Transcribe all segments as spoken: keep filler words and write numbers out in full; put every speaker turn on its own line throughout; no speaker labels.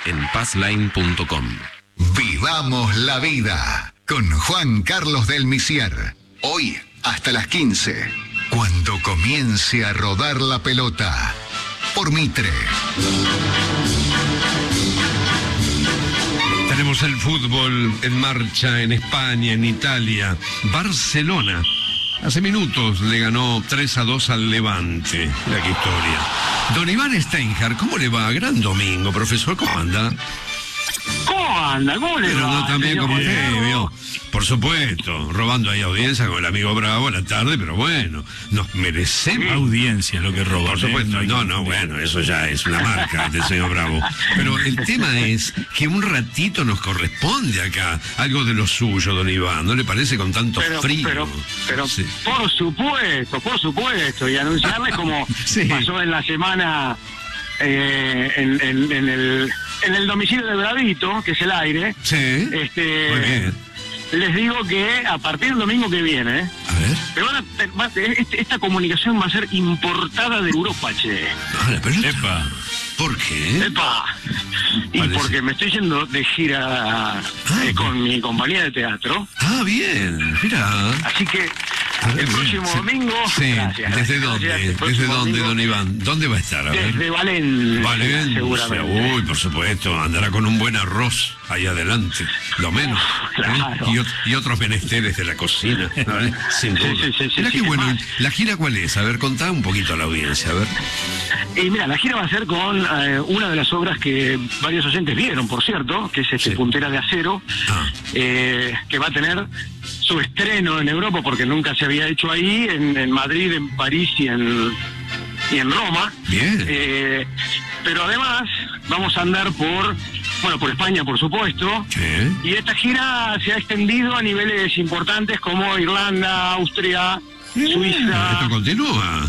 en paz line punto com.
Vivamos la vida con Juan Carlos del Misier. Hoy hasta las quince, cuando comience a rodar la pelota. Por Mitre.
Tenemos el fútbol en marcha en España, en Italia. Barcelona hace minutos le ganó tres a dos al Levante. La que historia. Don Iván Steinhardt, ¿cómo le va? Gran domingo, profesor, ¿cómo anda?
¿Cómo anda? ¿Cómo le
Pero
va?
no tan bien como usted,
Bravo?
vio. Por supuesto, robando ahí audiencia con el amigo Bravo a la tarde, pero bueno, nos merecemos.
Audiencia lo que roba.
Por supuesto,
¿eh?
no, no, bueno, eso ya es una marca del señor Bravo. Pero el tema es que un ratito nos corresponde acá, algo de lo suyo, don Iván, ¿no le parece con tanto
Pero,
frío?
pero, pero
Sí.
por supuesto, por supuesto, y anunciarles como
Sí.
pasó en la semana eh, en, en, en el en el domicilio de Bravito, que es el aire.
Sí,
este,
muy bien.
Les digo que a partir del domingo que viene,
A ver.
te van a- te- va- este- esta comunicación va a ser importada de Europa, che.
Ah, la pelota.
Epa.
¿Por qué?
¡Epa! Y
Vale,
porque
sí.
me estoy yendo de gira eh, con mi compañía de teatro.
Ah, bien, mira.
Así que
A ver,
el
bien,
próximo
sí.
domingo...
Sí,
Gracias,
¿desde
gracias,
dónde?
gracias. El
¿Desde
próximo
dónde,
domingo,
don Iván? ¿Dónde va a estar? A ver.
Desde Valencia,
Valencia,
seguramente.
uy, por supuesto, andará con un buen arroz ahí adelante, lo menos.
Uf, claro.
¿eh? Y, ot- y otros menesteres de la cocina, ¿no? Sin duda.
Sí, sí, sí, sí,
Mirá
sí,
qué
es
bueno.
más.
¿La gira cuál es? A ver, contá un poquito a la audiencia, a ver.
Y mira, la gira va a ser con eh, una de las obras que varios oyentes vieron, por cierto, que es este
Sí.
Puntera de Acero,
Ah.
eh, que va a tener su estreno en Europa, porque nunca se había hecho ahí, en, en Madrid, en París y en, y en Roma.
Bien.
Eh, pero además vamos a andar por, bueno, por España, por supuesto.
¿Qué?
Y esta gira se ha extendido a niveles importantes como Irlanda, Austria, Suiza,
Esto continúa.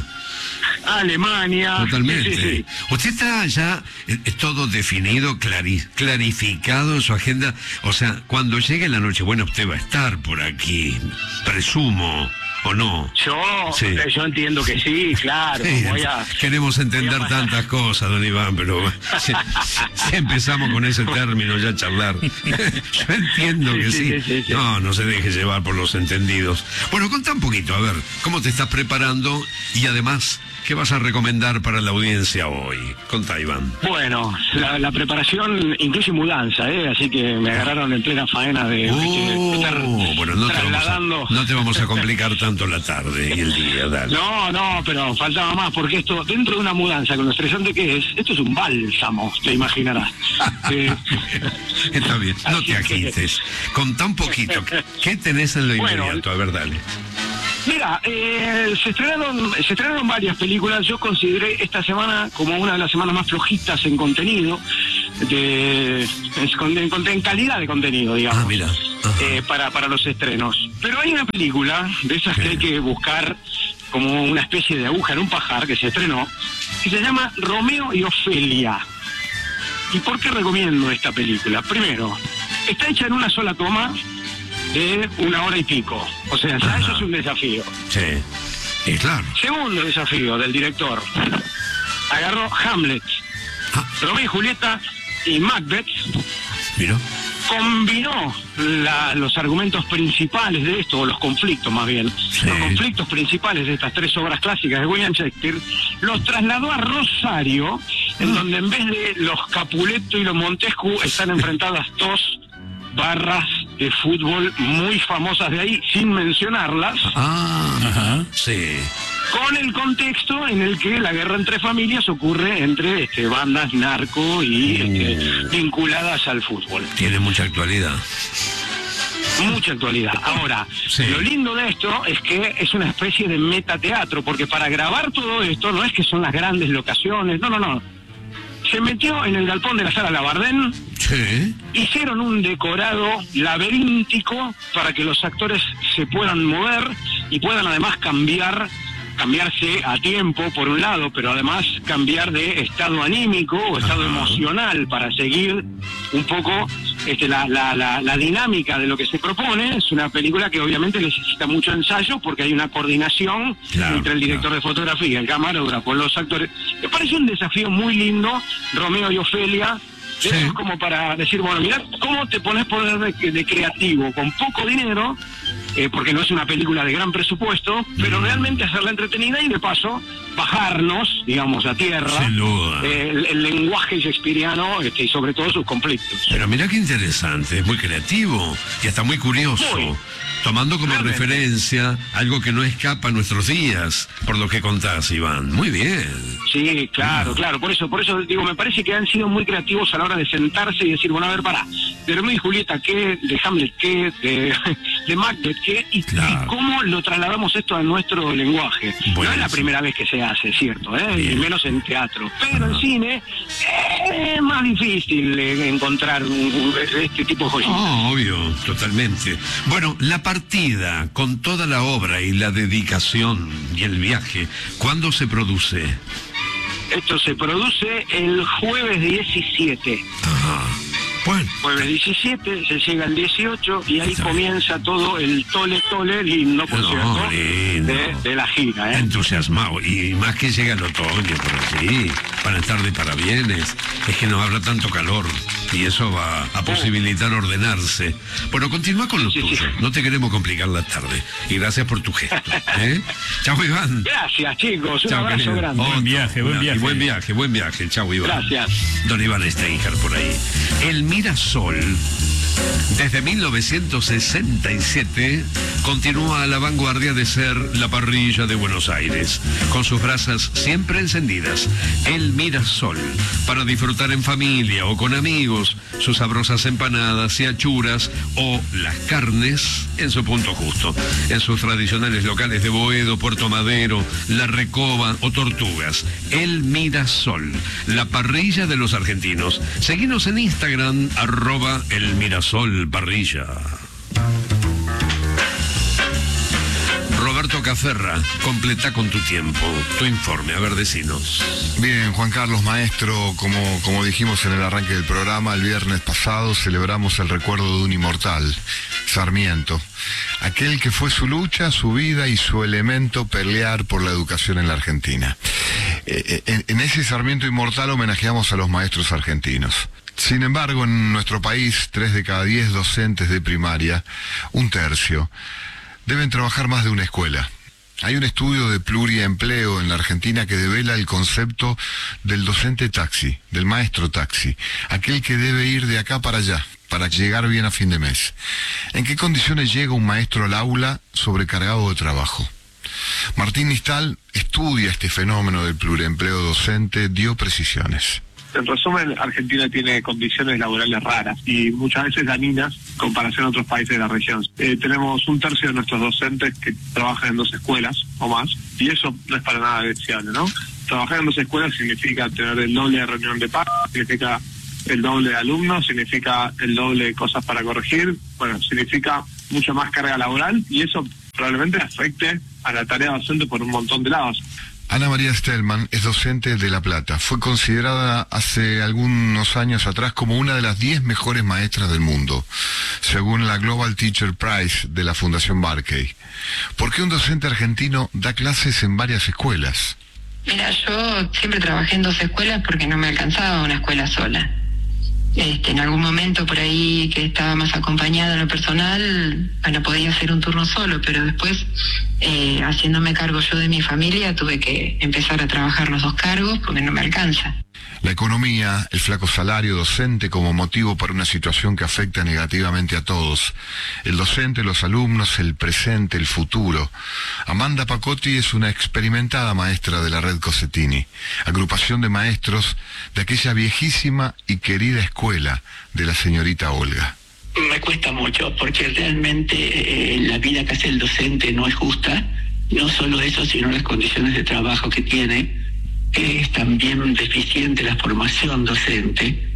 Alemania.
Totalmente.
Sí, sí, sí.
¿Usted está ya eh, eh, todo definido, clari- clarificado en su agenda? O sea, cuando llegue la Nochebuena usted va a estar por aquí, presumo, ¿o no?
Yo,
Sí.
eh, yo entiendo que sí, claro.
Sí,
voy a,
queremos entender
voy a pasar.
tantas cosas, don Iván, pero si, si empezamos con ese término ya a charlar. Yo entiendo
Sí,
que
sí,
sí.
sí, sí, sí.
No, no se deje llevar por los entendidos. Bueno, contá un poquito, a ver, ¿cómo te estás preparando? Y además, ¿qué vas a recomendar para la audiencia hoy? Contá, Iván.
Bueno, la, la preparación incluye mudanza, ¿eh? Así que me agarraron en plena faena de,
Oh,
de estar
bueno, no te, vamos a,
trasladando.
no te vamos a complicar tanto la tarde y el día, dale.
No, no, pero faltaba más, porque esto, dentro de una mudanza, con lo estresante que es, esto es un bálsamo, te imaginarás. Eh,
Está bien, no
Así
te
que-
agites. Contá un poquito, ¿qué tenés en lo
Bueno,
inmediato? A ver, dale.
Mira, eh, se estrenaron se estrenaron varias películas. Yo consideré esta semana como una de las semanas más flojitas en contenido, de, en, en- en calidad de contenido, digamos.
Ah, mira. Ajá.
eh, para, para los estrenos. Pero hay una película de esas que hay que buscar como una especie de aguja en un pajar que se estrenó, que se llama Romeo y Ofelia. ¿Y por qué recomiendo esta película? Primero, está hecha en una sola toma de una hora y pico. O sea, ya
Ajá.
eso es un desafío.
Sí, y claro.
Segundo desafío del director. Agarró Hamlet,
Ah,
Romeo y Julieta y Macbeth,
mira.
combinó la- los argumentos principales de esto, o los conflictos más bien,
Sí.
los conflictos principales de estas tres obras clásicas de William Shakespeare, los trasladó a Rosario, en donde en vez de los Capuleto y los Montesquieu están enfrentadas dos barras de fútbol muy famosas de ahí, sin mencionarlas,
Ah,
Ajá.
sí.
con el contexto en el que la guerra entre familias ocurre entre este, bandas narco y este, vinculadas al fútbol.
Tiene mucha actualidad.
Mucha actualidad. Ahora,
Sí.
lo lindo de esto es que es una especie de metateatro, porque para grabar todo esto no es que son las grandes locaciones, no, no, no. Se metió en el galpón de la sala Labardén,
Sí.
hicieron un decorado laberíntico para que los actores se puedan mover y puedan además cambiar, cambiarse a tiempo por un lado, pero además cambiar de estado anímico o estado
Ajá.
emocional para seguir un poco este, la, la, la, la dinámica de lo que se propone. Es una película que obviamente necesita mucho ensayo porque hay una coordinación
Claro,
entre el director
claro.
de fotografía, el camarógrafo, los actores. Me parece un desafío muy lindo, Romeo y Ofelia.
Sí.
Eso es como para decir, bueno, mirá cómo te pones poder de, de creativo, con poco dinero, eh, porque no es una película de gran presupuesto, pero
Mm.
realmente hacerla entretenida y de paso bajarnos, digamos, a tierra,
Sin duda.
eh, el, el lenguaje shakespeariano este, y sobre todo sus conflictos.
Pero mira qué interesante, es muy creativo y hasta muy curioso,
Muy.
tomando como
Realmente.
referencia algo que no escapa a nuestros días, por lo que contás, Iván. Muy bien.
Sí, claro,
Ah.
claro, por eso, por eso digo, me parece que han sido muy creativos a la hora de sentarse y decir, bueno, a ver, pará, de Romeo y Julieta qué, de Hamlet qué, de, de Macbeth qué, y,
Claro.
y cómo lo trasladamos esto a nuestro lenguaje. No es
Buenísimo.
la primera vez que se hace, es cierto, ¿eh?
Bien.
Y menos en teatro, pero
Ajá.
en cine eh, es más difícil eh, encontrar un- un- este tipo de joyitas.
Oh, obvio, totalmente. Bueno, la partida, con toda la obra y la dedicación y el viaje, ¿cuándo se produce?
Esto se produce el jueves diecisiete.
Ajá. Bueno,
Jueves diecisiete, se llega al dieciocho y ahí
Está bien.
comienza todo el tole tole lindo, por
No,
cierto,
lindo.
de, de la gira. ¿eh?
entusiasmado, y más que llega el otoño por allí, para estar de parabienes, es que no habrá tanto calor y eso va a posibilitar ordenarse. Bueno, continúa con lo
Sí, sí,
tuyo,
sí.
no te queremos complicar la tarde y gracias por tu gesto. ¿eh? Chao, Iván.
Gracias, chicos. Un
Chao,
abrazo
querido.
grande.
Otro.
Buen viaje, buen
Una-
viaje.
Y buen viaje, buen viaje. Chao, Iván.
Gracias.
Don Iván Steiger por ahí. El Mirasol, desde mil novecientos sesenta y siete, continúa a la vanguardia de ser la parrilla de Buenos Aires, con sus brasas siempre encendidas. El Mirasol, para disfrutar en familia o con amigos, sus sabrosas empanadas y achuras o las carnes en su punto justo, en sus tradicionales locales de Boedo, Puerto Madero, La Recoba o Tortugas. El Mirasol, la parrilla de los argentinos. Seguinos en Instagram, arroba el Mirasol Parrilla. Roberto Caferra, completa con tu tiempo, tu informe, a ver, decinos.
Bien, Juan Carlos, maestro, como, como dijimos en el arranque del programa, el viernes pasado celebramos el recuerdo de un inmortal, Sarmiento, aquel que fue su lucha, su vida y su elemento pelear por la educación en la Argentina. Eh, en, en ese Sarmiento inmortal homenajeamos a los maestros argentinos. Sin embargo, en nuestro país, tres de cada diez docentes de primaria, un tercio, deben trabajar más de una escuela. Hay un estudio de pluriempleo en la Argentina que devela el concepto del docente taxi, del maestro taxi, aquel que debe ir de acá para allá, para llegar bien a fin de mes. ¿En qué condiciones llega un maestro al aula sobrecargado de trabajo? Martín Nistal estudia este fenómeno del pluriempleo docente, dio precisiones.
En resumen, Argentina tiene condiciones laborales raras y muchas veces dañinas en comparación a otros países de la región. Eh, tenemos un tercio de nuestros docentes que trabajan en dos escuelas o más, y eso no es para nada deseable, ¿no? Trabajar en dos escuelas significa tener el doble de reunión de paro, significa el doble de alumnos, significa el doble de cosas para corregir, bueno, significa mucha más carga laboral, y eso probablemente afecte a la tarea docente por un montón de lados.
Ana María Stellman es docente de La Plata. Fue considerada hace algunos años atrás como una de las diez mejores maestras del mundo, según la Global Teacher Prize de la Fundación Barkey. ¿Por qué un docente argentino da clases en varias escuelas?
Mira, yo siempre trabajé en dos escuelas porque no me alcanzaba una escuela sola. Este, en algún momento por ahí que estaba más acompañada en lo personal, bueno, podía hacer un turno solo, pero después, eh, haciéndome cargo yo de mi familia, tuve que empezar a trabajar los dos cargos porque no me alcanza.
La economía, el flaco salario docente como motivo para una situación que afecta negativamente a todos. El docente, los alumnos, el presente, el futuro. Amanda Pacotti es una experimentada maestra de la red Cosetini, agrupación de maestros de aquella viejísima y querida escuela de la señorita Olga.
Me cuesta mucho porque realmente eh, la vida que hace el docente no es justa, no solo eso, sino las condiciones de trabajo que tiene. Es también deficiente la formación docente,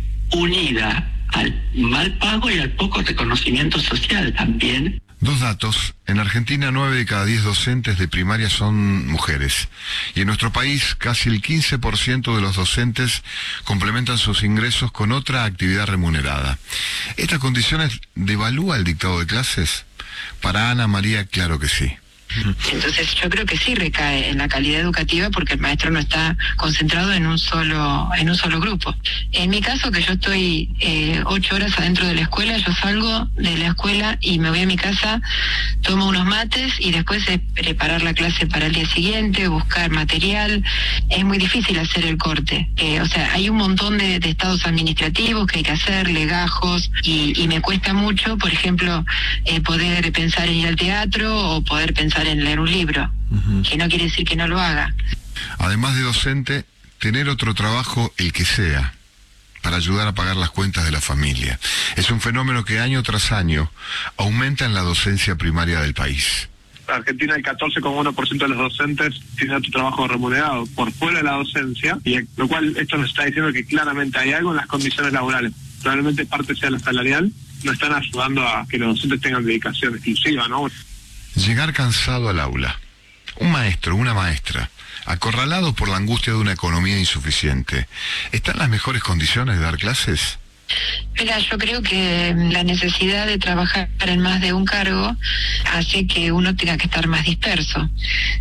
unida al mal pago y al poco reconocimiento social también.
Dos datos. En Argentina, nueve de cada diez docentes de primaria son mujeres. Y en nuestro país, casi el quince por ciento de los docentes complementan sus ingresos con otra actividad remunerada. ¿Estas condiciones devalúa el dictado de clases? Para Ana María, claro que sí.
Entonces yo creo que sí recae en la calidad educativa porque el maestro no está concentrado en un solo en un solo grupo. En mi caso, que yo estoy eh, ocho horas adentro de la escuela, yo salgo de la escuela y me voy a mi casa, tomo unos mates y después es preparar la clase para el día siguiente, buscar material. Es muy difícil hacer el corte. Eh, o sea, hay un montón de, de estados administrativos que hay que hacer, legajos, y, y me cuesta mucho, por ejemplo, eh, poder pensar en ir al teatro o poder pensar en leer un libro, uh-huh. que no quiere decir que no lo haga.
Además de docente, tener otro trabajo, el que sea, para ayudar a pagar las cuentas de la familia. Es un fenómeno que año tras año aumenta en la docencia primaria del país.
En Argentina el catorce coma uno por ciento de los docentes tienen otro trabajo remunerado por fuera de la docencia, y lo cual esto nos está diciendo que claramente hay algo en las condiciones laborales. Probablemente parte sea la salarial, no están ayudando a que los docentes tengan dedicación exclusiva, ¿no?
Llegar cansado al aula. Un maestro, una maestra, acorralado por la angustia de una economía insuficiente, ¿está en las mejores condiciones de dar clases?
Mira, yo creo que la necesidad de trabajar en más de un cargo hace que uno tenga que estar más disperso.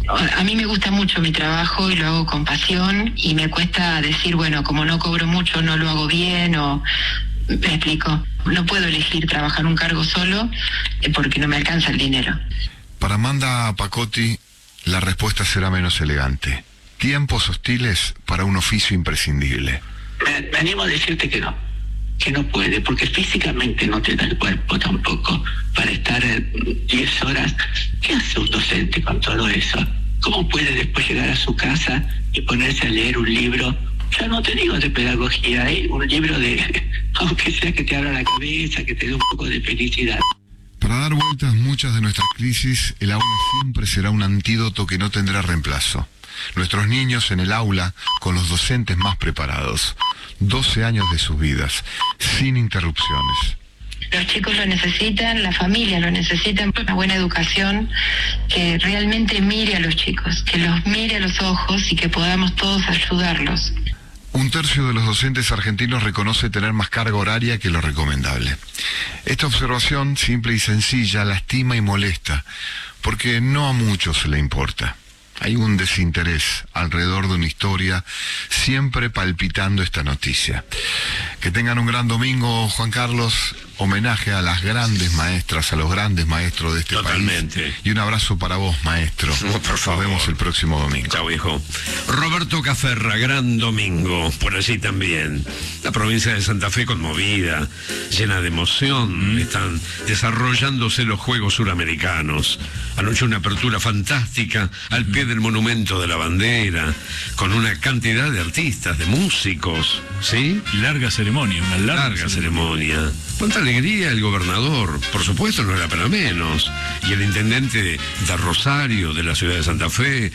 A mí me gusta mucho mi trabajo y lo hago con pasión, y me cuesta decir, bueno, como no cobro mucho, no lo hago bien, o... Me explico, no puedo elegir trabajar un cargo solo porque no me alcanza el dinero.
Para Amanda Pacotti, la respuesta será menos elegante. Tiempos hostiles para un oficio imprescindible.
Me, me animo a decirte que no, que no puede, porque físicamente no te da el cuerpo tampoco para estar diez horas. ¿Qué hace un docente con todo eso? ¿Cómo puede después llegar a su casa y ponerse a leer un libro? Ya no te digo de pedagogía, ¿eh? Un libro de, aunque sea que te abra la cabeza, que te dé un poco de felicidad.
Para dar vueltas muchas de nuestras crisis, el aula siempre será un antídoto que no tendrá reemplazo. Nuestros niños en el aula, con los docentes más preparados. doce años de sus vidas, sin interrupciones.
Los chicos lo necesitan, la familia lo necesita, una buena educación que realmente mire a los chicos, que los mire a los ojos y que podamos todos ayudarlos.
Un tercio de los docentes argentinos reconoce tener más carga horaria que lo recomendable. Esta observación, simple y sencilla, lastima y molesta, porque no a muchos le importa. Hay un desinterés alrededor de una historia siempre palpitando esta noticia. Que tengan un gran domingo, Juan Carlos. Homenaje a las grandes maestras, a los grandes maestros de este
Totalmente.
país. Y un abrazo para vos, maestro.
No, por favor.
Nos vemos el próximo domingo.
Chao, hijo. Roberto Caferra, gran domingo, por allí también. La provincia de Santa Fe conmovida, llena de emoción. Mm. Están desarrollándose los Juegos Suramericanos. Anoche una apertura fantástica al pie del Monumento de la Bandera, con una cantidad de artistas, de músicos, ¿sí?
Larga ceremonia, una larga,
larga ceremonia. ceremonia. Cuánta alegría el gobernador, por supuesto no era para menos, y el intendente de Rosario, de la ciudad de Santa Fe,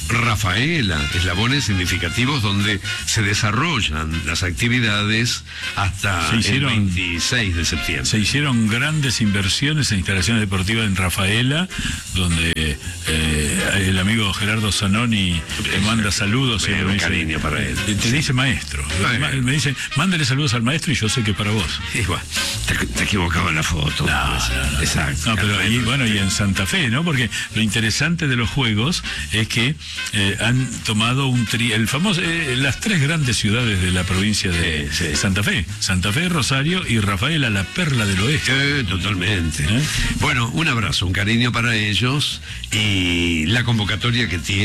Rafaela, eslabones significativos donde se desarrollan las actividades hasta hicieron, el veintiséis de septiembre.
Se hicieron grandes inversiones en instalaciones deportivas en Rafaela, donde eh, el amigo Gerardo Zanoni te manda saludos.
Bueno,
y
un
dice,
cariño para él.
Te, te dice maestro.
Bueno.
Me dice, mándale saludos al maestro y yo sé que para vos.
Igual, te, te equivocaba en la foto.
No, no, no.
Exacto.
No, pero ahí, bueno, y en Santa Fe, ¿no? Porque lo interesante de los Juegos es que eh, han tomado un tri, el famoso, eh, las tres grandes ciudades de la provincia de sí, sí. Santa Fe, Santa Fe, Rosario y Rafaela, la perla del oeste.
Eh, totalmente. ¿Eh? Bueno, un abrazo, un cariño para ellos y la convocatoria que tiene.